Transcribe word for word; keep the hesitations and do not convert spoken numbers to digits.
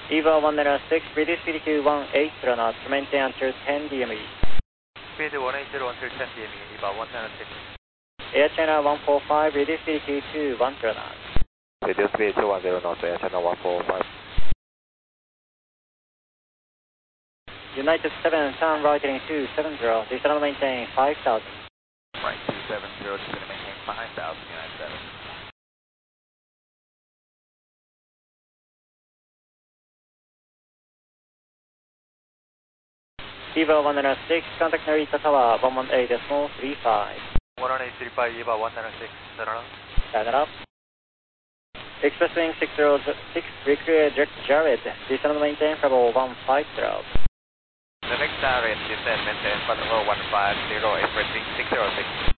Evo one nine six, reduce speed to one eighty knots, maintain until ten D M E. Speed one eighty until ten D M E, Evo one nine six. Air China one four five, reduce speed to two ten knots. Reduce speed to one zero knots, Air China one four five. United seven, turn right heading two seven zero, descend maintain five thousand. Right, two seven zero, descend maintain five thousand, United seven. Evo one nine six, contact Narita Tower one one eight three five. one one eight three five, Evo one nine six, set up. Set up. Express wing six zero six, recreate direct Jared, descend maintain level one five zero. The next direct descend maintain level one five zero, express wing six zero six.